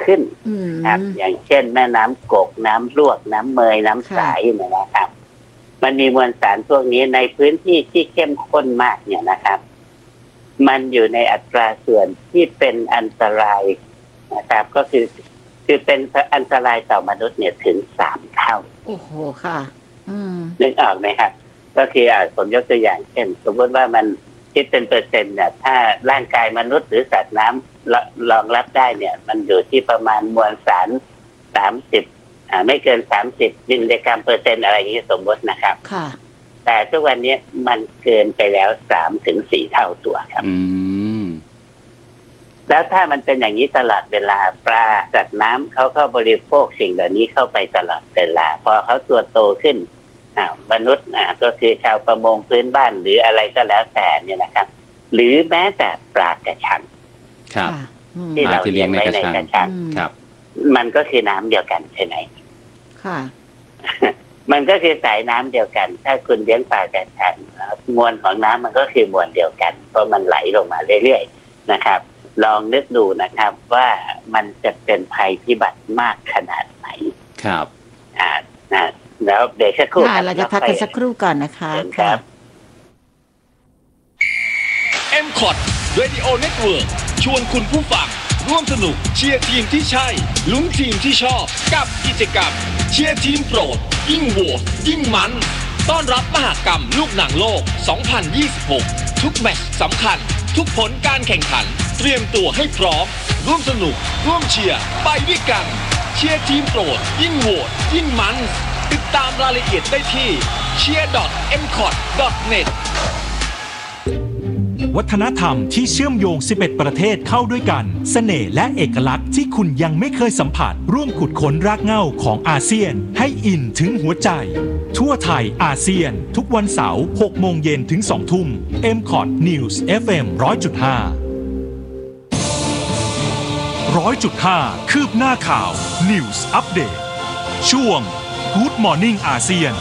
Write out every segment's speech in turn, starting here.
ขึ้นครับอย่างเช่นแม่น้ำกกน้ำลวกน้ำเมยน้ำสายนะครับมันมีมวลสารพวกนี้ในพื้นที่ที่เข้มข้นมากเนี่ยนะครับมันอยู่ในอัตราส่วนที่เป็นอันตรายนะครับก็คือเป็นอันตรายต่อมนุษย์เนี่ยถึง3 เท่าโอ้โหค่ะนึกออกไหมครับก็คือผมยกตัวอย่างเช่นสมมติว่ามันคิดเป็นเปอร์เซ็นต์เนี่ยถ้าร่างกายมนุษย์หรือสัตว์น้ำรองรับได้เนี่ยมันอยู่ที่ประมาณมวลสาร30ไม่เกิน30มิลลิกรัมเปอร์เซ็นต์อะไรอย่างนี้สมมตินะครับค่ะแต่ทุกวันนี้มันเกินไปแล้ว3 ถึง 4 เท่าตัวครับแล้วถ้ามันเป็นอย่างนี้ตลอดเวลาปลาสัตว์น้ำเขาก็บริโภคสิ่งเหล่านี้เข้าไปตลอดเวลาพอเขาตัวโตขึ้นมนุษย์ก็คือชาวประมงพื้นบ้านหรืออะไรก็แล้วแต่เนี่ยนะครับหรือแม้แต่ปลากระชังที่เราเลี้ยงไว้ในกระชังมันก็คือน้ำเดียวกันใช่ไหมค่ะมันก็คือสายน้ำเดียวกันถ้าคุณเลี้ยงปลากระชังมวลของน้ำมันก็คือมวลเดียวกันเพราะมันไหลลงมาเรื่อยๆนะครับลองนึกดูนะครับว่ามันจะเป็นภัยพิบัติมากขนาดไหนครับแล้วเดี๋ยวสักครู่เราจะพักกันสักครู่ก่อนนะคะครับ M-KOT Radio Network ชวนคุณผู้ฟังร่วมสนุกเชียร์ทีมที่ใช่ลุ้นทีมที่ชอบกับกิจกรรมเชียร์ทีมโปรดยิ่งโหวตยิ่งมันต้อนรับมหกรรมลูกหนังโลก 2026 ทุกแมตช์สำคัญทุกผลการแข่งขันเตรียมตัวให้พร้อมร่วมสนุกร่วมเชียร์ไปด้วยกันเชียร์ทีมโปรดยิ่งโหวตยิ่งมันติดตามรายละเอียดได้ที่ cheer.mkot.net วัฒนธรรมที่เชื่อมโยง11ประเทศเข้าด้วยกันเสน่ห์และเอกลักษณ์ที่คุณยังไม่เคยสัมผัสร่วมขุดค้นรากเหง้าของอาเซียนให้อินถึงหัวใจทั่วไทยอาเซียนทุกวันเสาร์ 6 โมงเย็นถึง 2 ทุ่ม M-KOT News FM 100.5 คืบหน้าข่าว News Update ช่วง Good Morning อาเซียน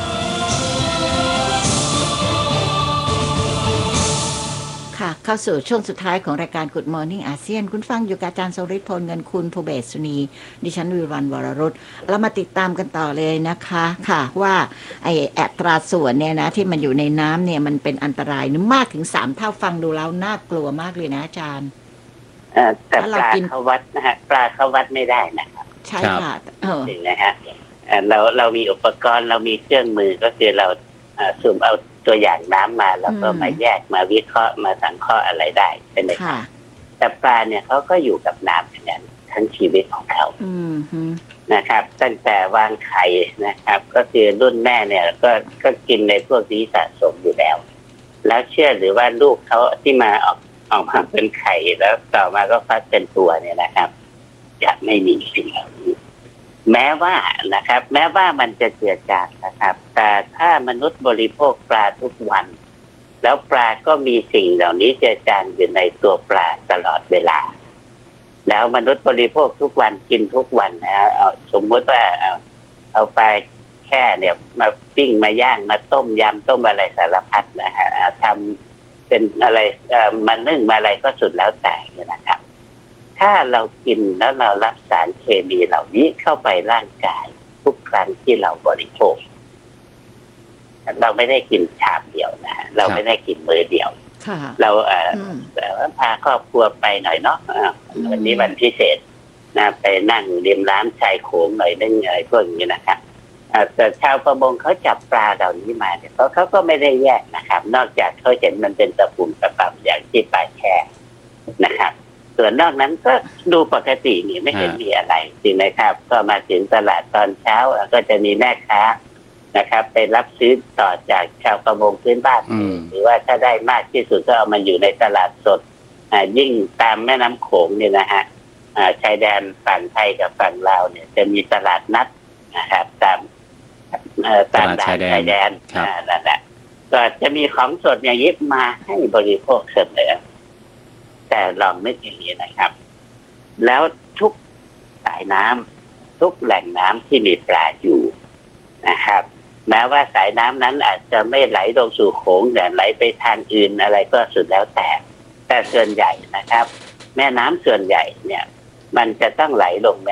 เข้าสู่ช่วงสุดท้ายของรายการ Good Morning อาเซียนคุณฟังอยู่กับอาจารย์สฤทธิ์พลเงินคุณภูเบศสุนีดิฉันวิรันวรรุตเรามาติดตามกันต่อเลยนะคะค่ะว่าไอ้อัตราส่วนเนี่ยนะที่มันอยู่ในน้ำเนี่ยมันเป็นอันตรายมากถึง3 เท่าฟังดูแล้วน่ากลัวมากเลยนะอาจารย์แต่ปลาเขาวัดนะฮะปลาเขาวัดไม่ได้นะครับใช่ค่ะจริงนะฮะเรามีอุปกรณ์เรามีเครื่องมือก็คือเราสุ่มเอาตัวอย่างน้ำมาแล้วก็มาแยกมาวิเคราะห์มาสังเคราะห์อะไรได้ใช่ไหมครับแต่ปลาเนี่ยเขาก็อยู่กับน้ำอย่างนั้นทั้งชีวิตของเขานะครับตั้งแต่วางไข่นะครับก็คือรุ่นแม่เนี่ยก็กินในพวกนี้สะสมอยู่แล้วเชื่อหรือว่าลูกเขาที่มาออกมาเป็นไข่แล้วต่อมาก็ฟักเป็นตัวเนี่ยนะครับจะไม่มีสิ่งเหล่านี้แม้ว่ามันจะเจือจางนะครับแต่ถ้ามนุษย์บริโภคปลาทุกวันแล้วปลาก็มีสิ่งเหล่านี้เจือจางอยู่ในตัวปลาตลอดเวลาแล้วมนุษย์บริโภคทุกวันกินทุกวันนะสมมติว่าเอาปลาแค่เนี่ยมาปิ้งมาย่างมาต้มยำต้มอะไรสารพัดนะฮะทำเป็นอะไรมานึ่งมาอะไรก็สุดแล้วแต่นะครับถ้าเรากินแล้วเรารับสารเคมีเหล่านี้เข้าไปร่างกายทุกครั้งที่เราบริโภคเราไม่ได้กินชามเดียวนะเราไม่ได้กินมื้อเดียวเราพาครอบครัวไปหน่อยเนาะวันนี้วันพิเศษนะไปนั่งริมน้ำชายโขงหน่อยนึงอะไรพวกนี้นะครับแต่ชาวประมงเขาจับปลาเหล่านี้มาเนี่ยเขาก็ไม่ได้แยกนะครับนอกจากเขาเห็นมันเป็นตะปุ่มตะป่ำอย่างที่ปลาแช่นะครับส่วนนอกนั้นก็ดูปกตินี่ไม่เห็นมีอะไรจริงไหมครับก็มาถึงตลาดตอนเช้าก็จะมีแม่ค้านะครับไปรับซื้อต่อจากชาวประมงพื้นบ้านหรือว่าถ้าได้มากที่สุดก็เอามาอยู่ในตลาดสดยิ่งตามแม่น้ำโขงเนี่ยนะฮะชายแดนฝั่งไทยกับฝั่งลาวเนี่ยจะมีตลาดนัดนะครับตามด่านชายแดนนั่นแหละก็จะมีของสดอย่างนี้มาให้บริโภคเสมอแต่ลองนึกอย่างนี้นะครับแล้วทุกสายน้ำทุกแหล่งน้ำที่มีปลาอยู่นะครับแม้ว่าสายน้ำนั้นอาจจะไม่ไหลลงสู่โขงแต่ไหลไปทางอื่นอะไรก็สุดแล้วแต่ส่วนใหญ่นะครับแม่น้ำส่วนใหญ่เนี่ยมันจะต้องไหลลง